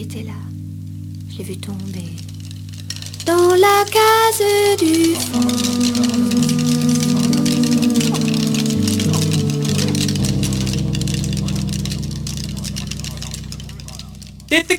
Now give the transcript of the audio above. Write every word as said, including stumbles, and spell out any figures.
était là. Je l'ai vu tomber dans la case du fond. Did the